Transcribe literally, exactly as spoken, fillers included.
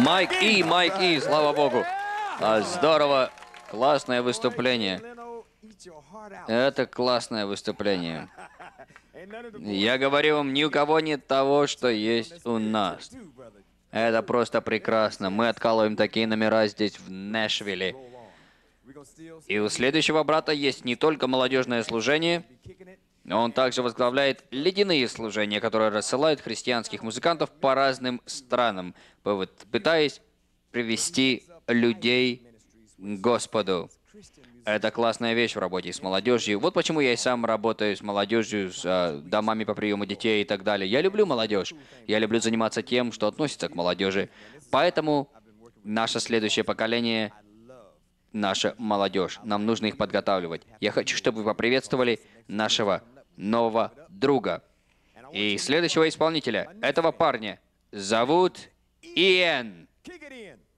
Майк И, Майк И, слава богу. А, здорово. Классное выступление. Это классное выступление. Я говорю вам, ни у кого нет того, что есть у нас. Это просто прекрасно. Мы откалываем такие номера здесь, в Нэшвилле. И у следующего брата есть не только молодежное служение, но он также возглавляет ледяные служения, которые рассылают христианских музыкантов по разным странам, пытаясь привести людей к Господу. Это классная вещь в работе с молодежью. Вот почему я и сам работаю с молодежью, с э, домами по приему детей и так далее. Я люблю молодежь. Я люблю заниматься тем, что относится к молодежи. Поэтому наше следующее поколение, наша молодежь, нам нужно их подготавливать. Я хочу, чтобы вы поприветствовали нашего нового друга. И следующего исполнителя, этого парня, зовут Иэн.